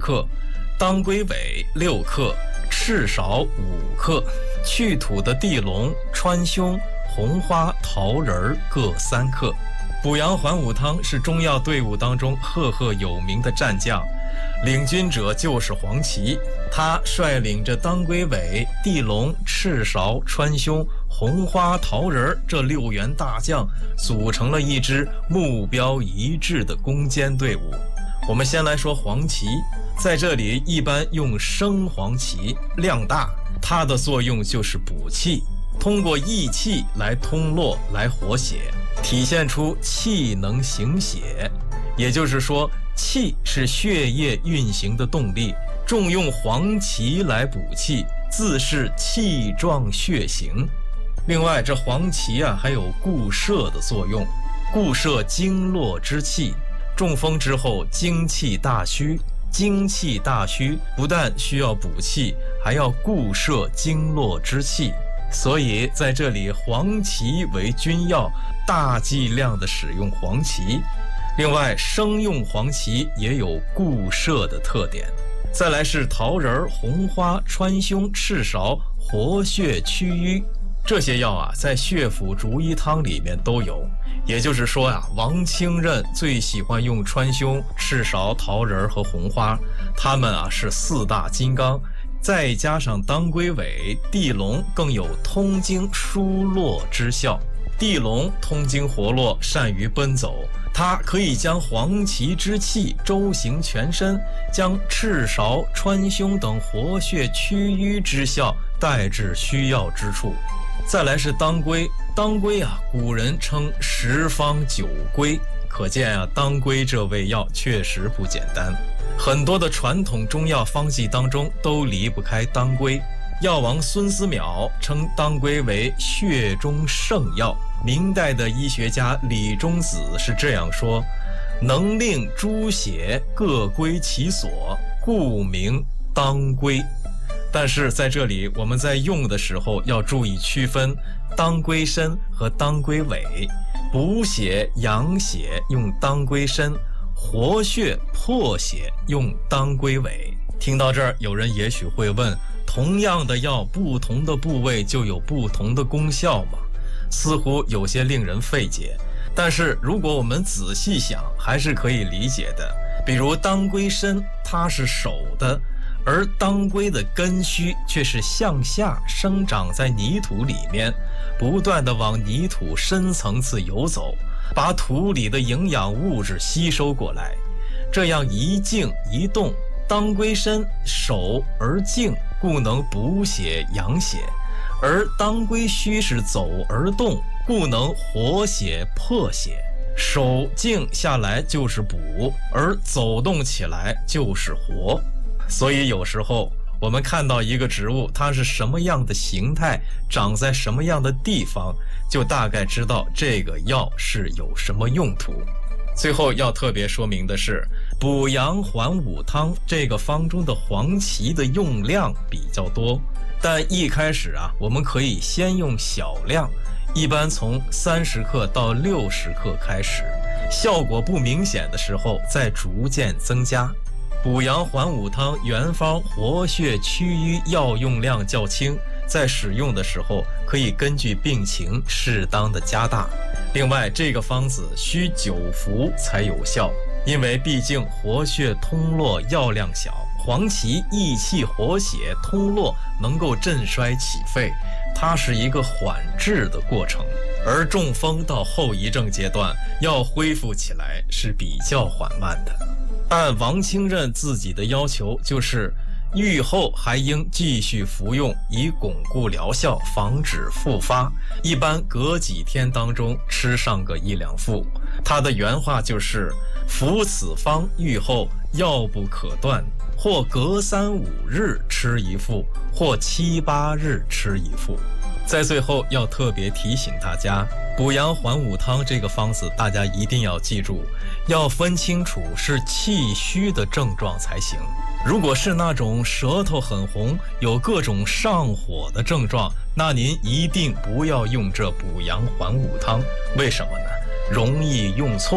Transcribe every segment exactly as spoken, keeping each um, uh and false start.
克，当归尾六克，赤芍五克，去土的地龙、川芎、红花、桃仁各三克。补阳还五汤是中药队伍当中赫赫有名的战将，领军者就是黄芪，他率领着当归尾、地龙、赤芍、川芎、红花、桃仁这六员大将，组成了一支目标一致的攻坚队伍。我们先来说黄芪，在这里一般用生黄芪，量大，它的作用就是补气，通过益气来通络，来活血，体现出气能行血。也就是说，气是血液运行的动力，重用黄芪来补气，自是气壮血行。另外，这黄芪啊还有固摄的作用，固摄经络之气。中风之后精气大虚，精气大虚不但需要补气，还要固摄经络之气。所以在这里黄芪为君药，大剂量的使用黄芪。另外，生用黄芪也有固摄的特点。再来是桃仁、红花、川芎、赤芍，活血祛瘀。这些药啊，在血府逐医汤里面都有。也就是说啊，王清任最喜欢用川芎、赤芍、桃仁和红花，它们啊是四大金刚，再加上当归尾、地龙，更有通经疏络之效。地龙通经活络，善于奔走，它可以将黄芪之气周行全身，将赤芍、川芎等活血祛瘀之效带至需要之处。再来是当归，当归啊，古人称十方九归，可见啊，当归这味药确实不简单。很多的传统中药方剂当中都离不开当归。药王孙思邈称当归为血中圣药。明代的医学家李中子是这样说：能令诸血各归其所，故名当归。但是在这里我们在用的时候要注意区分当归参和当归尾。补血养血用当归参，活血破血用当归尾。听到这儿，有人也许会问，同样的药，不同的部位就有不同的功效吗？似乎有些令人费解，但是如果我们仔细想，还是可以理解的。比如当归参，它是手的，而当归的根须却是向下生长在泥土里面，不断地往泥土深层次游走，把土里的营养物质吸收过来。这样一静一动，当归参守而静，故能补血养血；而当归须是走而动，故能活血破血。手静下来就是补，而走动起来就是活。所以有时候我们看到一个植物，它是什么样的形态，长在什么样的地方，就大概知道这个药是有什么用途。最后要特别说明的是，补阳还五汤这个方中的黄芪的用量比较多，但一开始啊，我们可以先用小量，一般从三十克到六十克开始，效果不明显的时候再逐渐增加。补阳还五汤原方活血祛瘀药用量较轻，在使用的时候可以根据病情适当的加大。另外，这个方子需久服才有效，因为毕竟活血通络药量小，黄芪益气活血通络，能够镇衰起沸，它是一个缓治的过程。而中风到后遗症阶段，要恢复起来是比较缓慢的。按王清任自己的要求，就是愈后还应继续服用，以巩固疗效，防止复发。一般隔几天当中吃上个一两副。他的原话就是：服此方愈后药不可断，或隔三五日吃一副，或七八日吃一副。在最后要特别提醒大家，补阳还五汤这个方子大家一定要记住，要分清楚是气虚的症状才行。如果是那种舌头很红，有各种上火的症状，那您一定不要用这补阳还五汤。为什么呢？容易用错。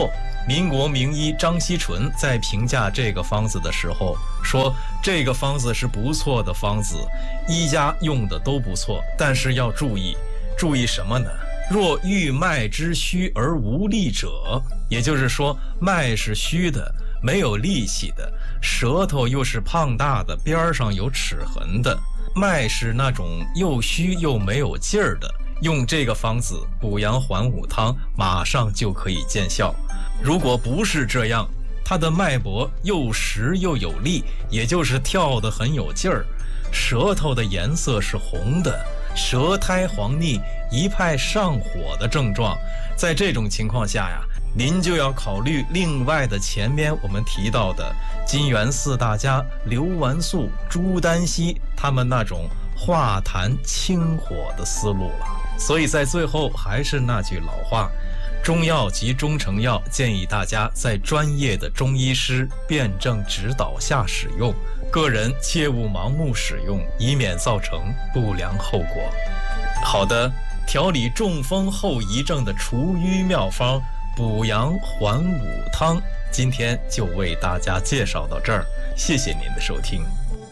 民国名医张锡纯在评价这个方子的时候说，这个方子是不错的方子，医家用的都不错，但是要注意，注意什么呢？若欲脉之虚而无力者，也就是说脉是虚的，没有力气的，舌头又是胖大的，边上有齿痕的，脉是那种又虚又没有劲儿的，用这个方子补阳还五汤马上就可以见效。如果不是这样，它的脉搏又实又有力，也就是跳得很有劲儿，舌头的颜色是红的，舌苔黄腻，一派上火的症状，在这种情况下呀，您就要考虑另外的前面我们提到的金元四大家刘完素、朱丹溪他们那种化痰清火的思路了。所以在最后还是那句老话，中药及中成药建议大家在专业的中医师辩证指导下使用，个人切勿盲目使用，以免造成不良后果。好的，调理中风后遗症的除瘀妙方补阳还五汤，今天就为大家介绍到这儿，谢谢您的收听。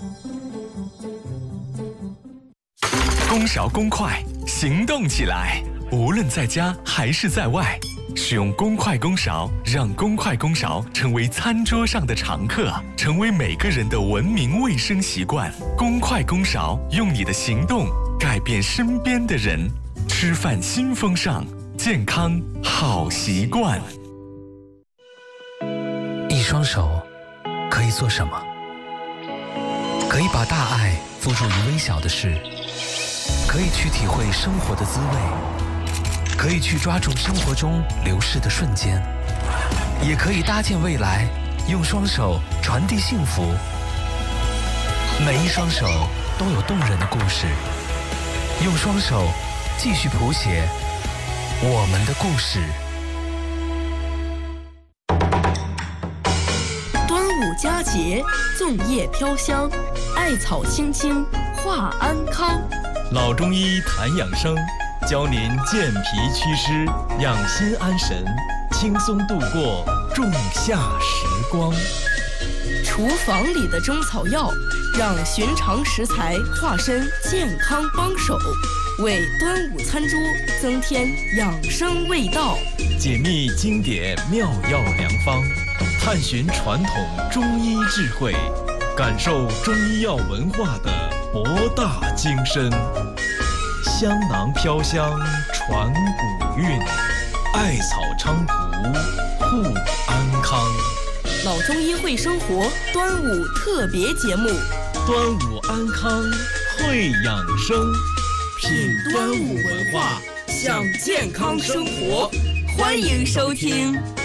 公勺公筷，行动起来！无论在家还是在外，使用公筷公勺，让公筷公勺成为餐桌上的常客，成为每个人的文明卫生习惯。公筷公勺，用你的行动改变身边的人。吃饭新风尚，健康好习惯。 一双手可以做什么？可以把大爱付诸于微小的事，可以去体会生活的滋味，可以去抓住生活中流逝的瞬间，也可以搭建未来，用双手传递幸福。每一双手都有动人的故事，用双手继续谱写我们的故事。 端午佳节，粽叶飘香，艾草青青话安康。 老中医谈养生，教您健脾祛湿，养心安神，轻松度过仲夏时光。 厨房里的中草药，让寻常食材化身健康帮手，为端午餐桌增添养生味道。 解密经典妙药良方，探寻传统中医智慧，感受中医药文化的博大精深。香囊飘香传古韵，艾草菖蒲护安康。 老中医会生活端午特别节目， 端午安康会养生， 品端午文化，享健康生活，欢迎收听。